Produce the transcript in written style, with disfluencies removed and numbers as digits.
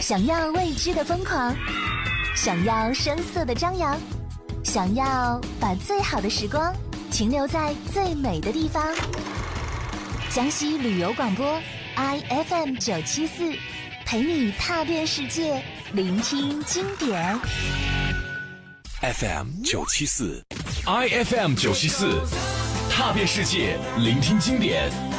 想要未知的疯狂，想要声色的张扬，想要把最好的时光停留在最美的地方。江西旅游广播 IFM 974，陪你踏遍世界，聆听经典。 FM 974 ，IFM 974，踏遍世界，聆听经典。